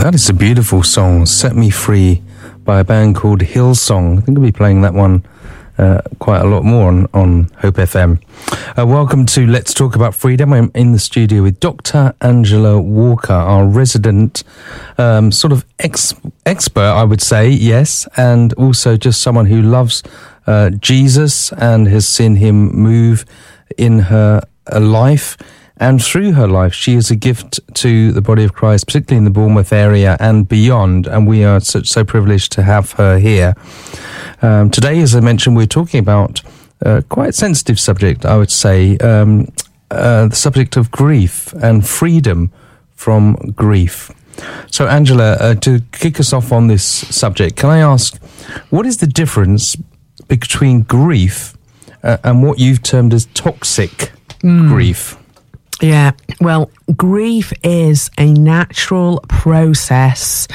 That is a beautiful song, Set Me Free, by a band called Hillsong. I think I'll be playing that one quite a lot more on Hope FM. Welcome to Let's Talk About Freedom. I'm in the studio with Dr. Angela Walker, our resident sort of expert, I would say, yes, and also just someone who loves Jesus and has seen him move in her life. And through her life, she is a gift to the body of Christ, particularly in the Bournemouth area and beyond. And we are so privileged to have her here. Today, as I mentioned, we're talking about quite a sensitive subject, I would say, the subject of grief and freedom from grief. So, Angela, to kick us off on this subject, can I ask, what is the difference between grief and what you've termed as toxic grief? Yeah, well, grief is a natural process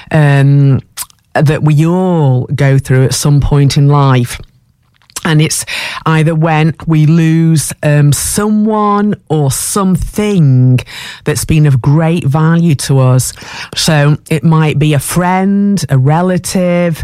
that we all go through at some point in life. And it's either when we lose someone or something that's been of great value to us. So it might be a friend, a relative,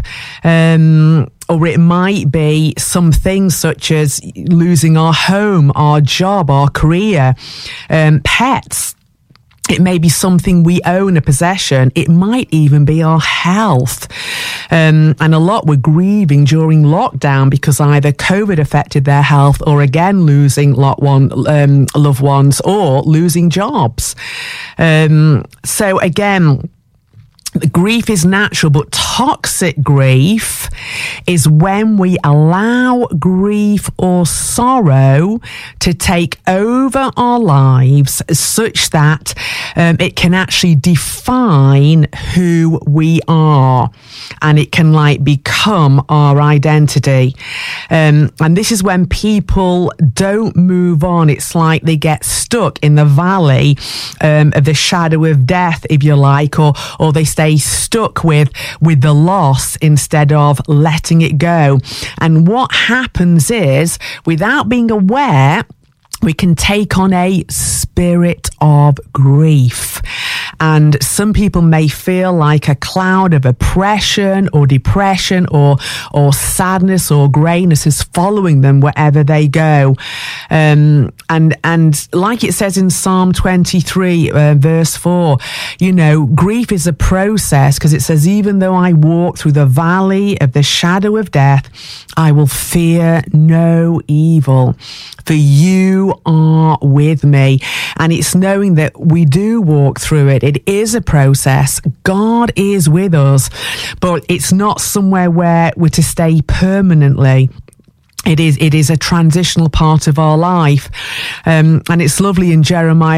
or it might be something such as losing our home, our job, our career, pets. It may be something we own, a possession. It might even be our health. And a lot were grieving during lockdown because either COVID affected their health or again losing loved ones or losing jobs. So again, grief is natural, but toxic grief is when we allow grief or sorrow to take over our lives such that it can actually define who we are, and it can become our identity. And this is when people don't move on. It's like they get stuck in the valley of the shadow of death, if you like, or they stay stuck with the loss instead of letting it go. And what happens is, without being aware, we can take on a spirit of grief. And some people may feel like a cloud of oppression or depression or sadness or greyness is following them wherever they go. And like it says in Psalm 23, verse 4, grief is a process, because it says, even though I walk through the valley of the shadow of death, I will fear no evil, for you are with me. And it's knowing that we do walk through it. It is a process. God is with us, but it's not somewhere where we're to stay permanently. It is a transitional part of our life. And it's lovely in Jeremiah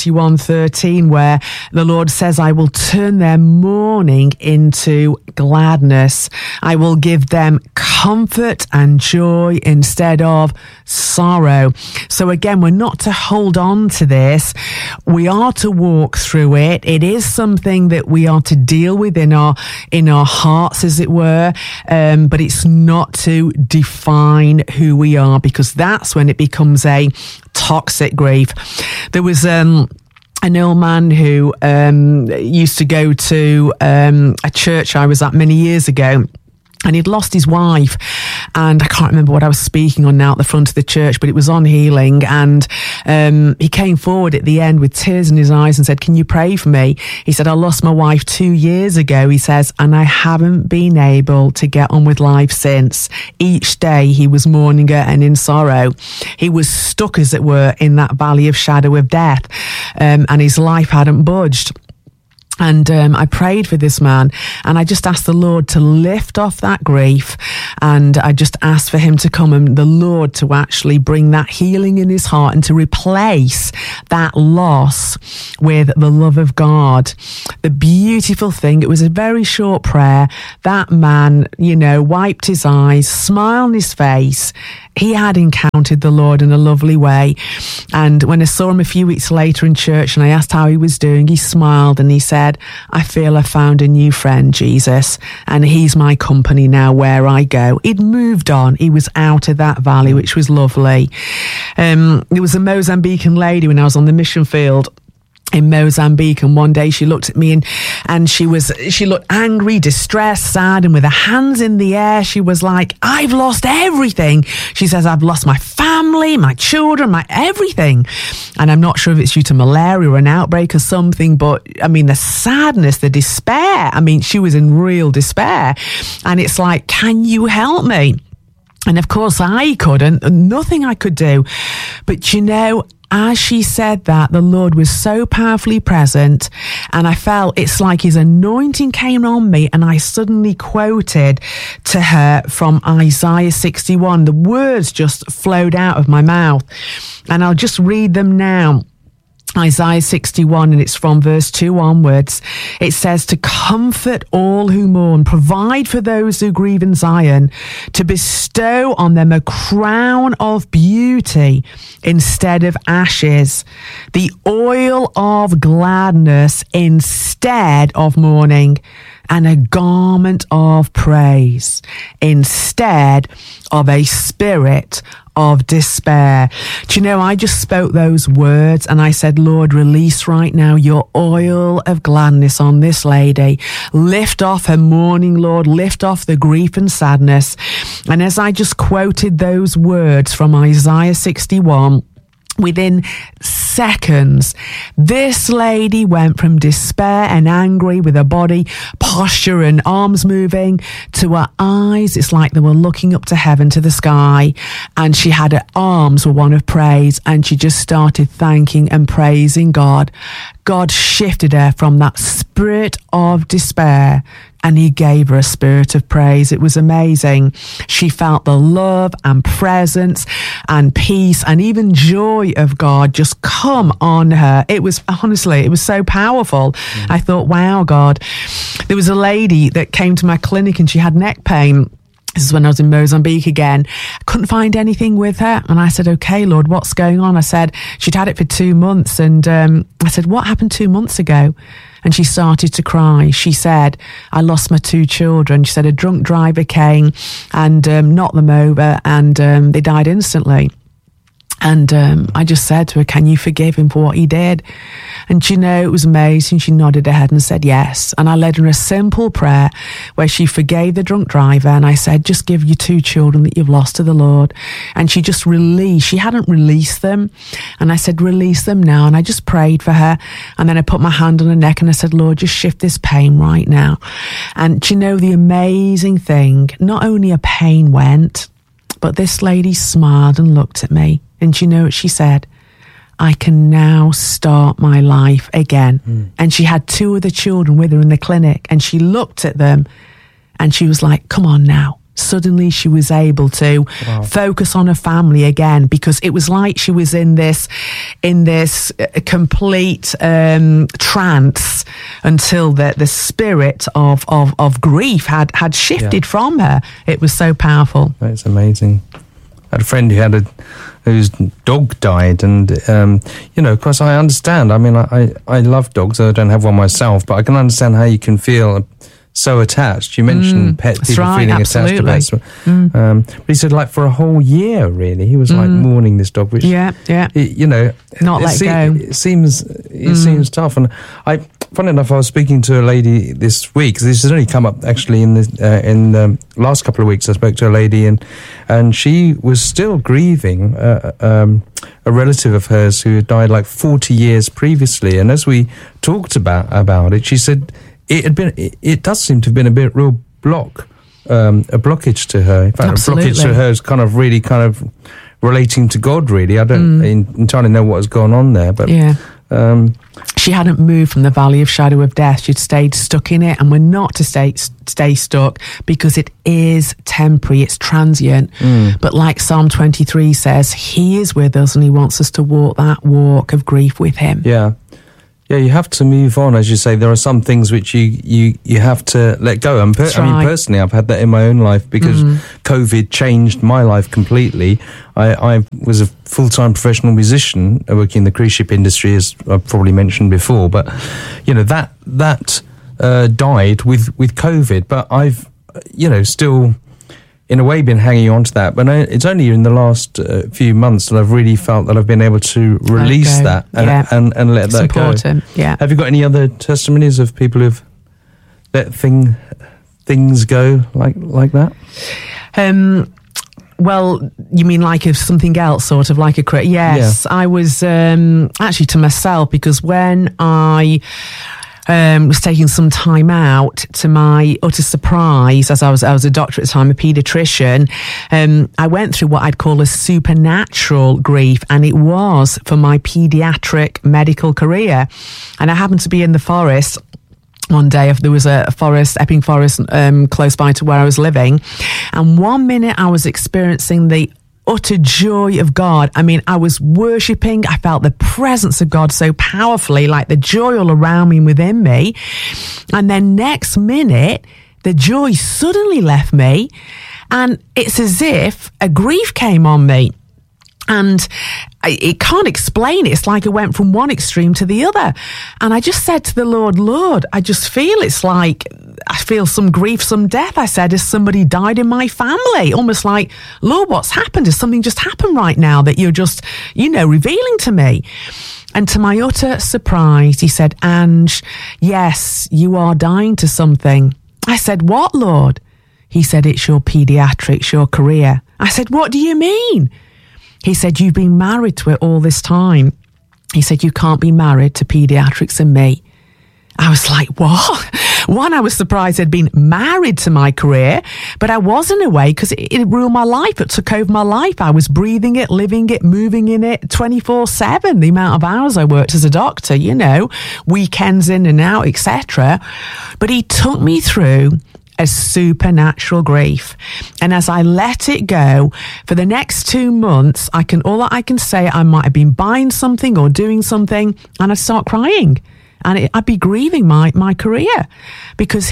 31:13, where the Lord says, I will turn their mourning into gladness. I will give them comfort and joy instead of sorrow. So again, we're not to hold on to this. We are to walk through it. It is something that we are to deal with in our hearts, as it were. But it's not to define who we are, because that's when it becomes a toxic grief. There was an old man who used to go to a church I was at many years ago. And he'd lost his wife, and I can't remember what I was speaking on now at the front of the church, but it was on healing. And he came forward at the end with tears in his eyes and said, can you pray for me? He said, I lost my wife 2 years ago, he says, and I haven't been able to get on with life since. Each day he was mourning her and in sorrow. He was stuck, as it were, in that valley of shadow of death, and his life hadn't budged. And I prayed for this man, and I just asked the Lord to lift off that grief, and I just asked for him to come, and the Lord to actually bring that healing in his heart and to replace that loss with the love of God. The beautiful thing, it was a very short prayer. That man, wiped his eyes, smiled on his face. He had encountered the Lord in a lovely way. And when I saw him a few weeks later in church and I asked how he was doing, he smiled and he said, I feel I found a new friend, Jesus, and he's my company now where I go. He'd moved on. He was out of that valley, which was lovely. There was a Mozambican lady when I was on the mission field. in Mozambique, and one day she looked at me and she looked angry, distressed, sad, and with her hands in the air, she was like, I've lost everything. She says, I've lost my family, my children, my everything. And I'm not sure if it's due to malaria or an outbreak or something, but I mean, the sadness, the despair, I mean, she was in real despair. And it's like, can you help me? And of course I couldn't, nothing I could do. But you know, as she said that, the Lord was so powerfully present, and I felt it's like his anointing came on me, and I suddenly quoted to her from Isaiah 61. The words just flowed out of my mouth, and I'll just read them now. Isaiah 61, and it's from verse 2 onwards. It says, to comfort all who mourn, provide for those who grieve in Zion, to bestow on them a crown of beauty instead of ashes, the oil of gladness instead of mourning, and a garment of praise instead of a spirit of despair. Do you know, I just spoke those words and I said, Lord, release right now your oil of gladness on this lady. Lift off her mourning, Lord. Lift off the grief and sadness. And as I just quoted those words from Isaiah 61, within seconds, this lady went from despair and angry with her body, posture and arms moving, to her eyes. It's like they were looking up to heaven, to the sky, and she had her arms were one of praise, and she just started thanking and praising God. God shifted her from that spirit of despair, and he gave her a spirit of praise. It was amazing. She felt the love and presence and peace and even joy of God just come on her. It was, honestly, it was so powerful. I thought, wow, God. There was a lady that came to my clinic and she had neck pain. This is when I was in Mozambique again. I couldn't find anything with her. And I said, okay, Lord, what's going on? I said, she'd had it for 2 months. And I said, what happened 2 months ago? And she started to cry. She said, I lost my 2 children. She said a drunk driver came and knocked them over, and they died instantly. And I just said to her, can you forgive him for what he did? And you know, it was amazing. She nodded her head and said yes. And I led her a simple prayer where she forgave the drunk driver. And I said, just give your 2 children that you've lost to the Lord. And she just released. She hadn't released them. And I said, release them now. And I just prayed for her. And then I put my hand on her neck and I said, Lord, just shift this pain right now. And you know, the amazing thing, not only her pain went, but this lady smiled and looked at me. And you know what she said? I can now start my life again. And she had 2 of the children with her in the clinic, and she looked at them and she was like, come on now. Suddenly she was able to focus on her family again, because it was like she was in this complete trance until the spirit of grief had shifted from her. It was so powerful. That's amazing. I had a friend whose dog died, and you know, of course, I understand. I mean, I love dogs. I don't have one myself, but I can understand how you can feel so attached. You mentioned people feeling attached to pets. But he said, like, for a whole year, really, he was like mourning this dog, which you know, not let go. It seems tough. And funny enough, I was speaking to a lady this week. This has only come up actually in the last couple of weeks. I spoke to a lady, and she was still grieving a relative of hers who had died like 40 years previously. And as we talked about it, she said it does seem to have been a real blockage to her. In fact, Absolutely. A blockage to her is kind of relating to God. Really, I don't entirely know what has gone on there, but yeah. She hadn't moved from the valley of shadow of death. She'd stayed stuck in it, and we're not to stay stuck, because it is temporary, it's transient. But like Psalm 23 says, he is with us and he wants us to walk that walk of grief with him. Yeah, you have to move on, as you say. There are some things which you have to let go. I mean, personally, I've had that in my own life, because COVID changed my life completely. I was a full-time professional musician working in the cruise ship industry, as I've probably mentioned before. But, you know, that died with COVID. But I've, you know, still in a way, been hanging on to that, but it's only in the last few months that I've really felt that I've been able to release that and let that go. Yeah. Have you got any other testimonies of people who've let things go like that? Well, you mean like of something else, sort of like a career? Yes, yeah. I was actually to myself, because when I was taking some time out, to my utter surprise, as I was a doctor at the time, a paediatrician, I went through what I'd call a supernatural grief, and it was for my paediatric medical career. And I happened to be in the forest one day. There was a forest, Epping Forest, close by to where I was living, and 1 minute I was experiencing the utter joy of God. I mean, I was worshipping. I felt the presence of God so powerfully, like the joy all around me and within me. And then next minute, the joy suddenly left me, and it's as if a grief came on me. And it can't explain it. It's like I went from one extreme to the other. And I just said to the Lord, I just feel it's like, I feel some grief, some death. I said, has somebody died in my family? Almost like, Lord, what's happened? Has something just happened right now that you're just, revealing to me? And to my utter surprise, he said, Ange, yes, you are dying to something. I said, what, Lord? He said, it's your paediatrics, your career. I said, what do you mean? He said, you've been married to it all this time. He said, you can't be married to paediatrics and me. I was like, what? One, I was surprised I'd been married to my career, but I was in a way, because it ruined my life. It took over my life. I was breathing it, living it, moving in it 24/7. The amount of hours I worked as a doctor, weekends in and out, etc. But he took me through a supernatural grief. And as I let it go for the next 2 months, all that I can say, I might have been buying something or doing something, and I'd start crying. And I'd be grieving my career, because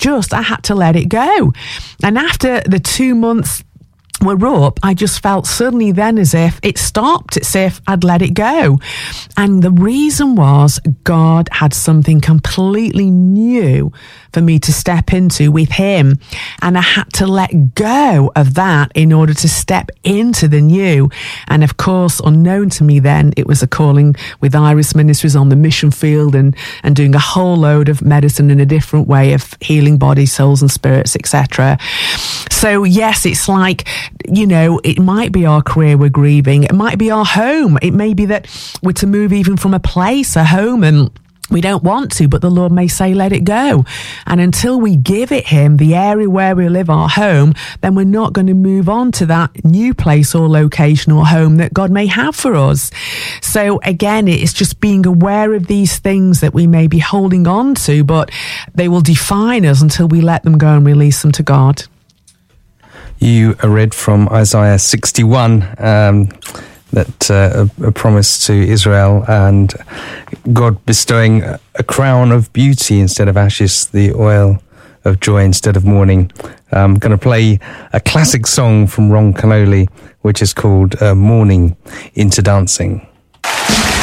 I had to let it go. And after the 2 months were up, I just felt suddenly then as if it stopped. It's as if I'd let it go. And the reason was God had something completely new for me to step into with him. And I had to let go of that in order to step into the new. And of course, unknown to me then, it was a calling with Iris Ministries on the mission field and doing a whole load of medicine in a different way of healing bodies, souls and spirits, etc. So yes, it's like, it might be our career we're grieving. It might be our home. It may be that we're to move even from a place, a home, and we don't want to, but the Lord may say, let it go. And until we give it him, the area where we live, our home, then we're not going to move on to that new place or location or home that God may have for us. So again, it's just being aware of these things that we may be holding on to, but they will define us until we let them go and release them to God. You read from Isaiah 61, that a promise to Israel, and God bestowing a crown of beauty instead of ashes, the oil of joy instead of mourning. I'm going to play a classic song from Ron Canole, which is called Mourning into Dancing.